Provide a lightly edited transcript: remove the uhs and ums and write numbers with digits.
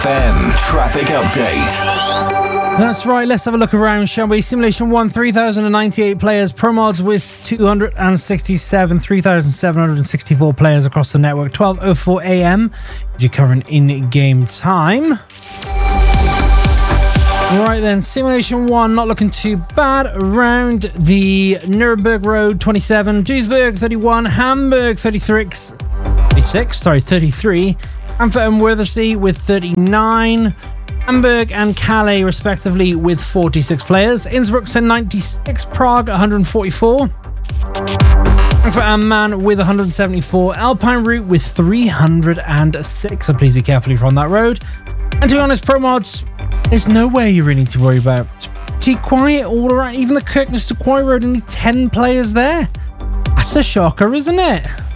FM traffic update. That's right, let's have a look around, shall we? Simulation 1, 3,098 players. ProMods with 267, 3,764 players across the network. 12:04 a.m. is your current in-game time. Right then, Simulation 1 not looking too bad. Around the Nuremberg Road, 27. Duisburg, 31. Hamburg, 33. Frankfurt and Wörthersee with 39. Hamburg and Calais, respectively, with 46 players. Innsbruck, 96. Prague, 144. Frankfurt am Main with 174. Alpine Route with 306. So please be careful if you're on that road. And to be honest, ProMods, there's nowhere you really need to worry about. It's pretty quiet all around. Even the Kirkness to Quarry Road, only 10 players there. That's a shocker, isn't it?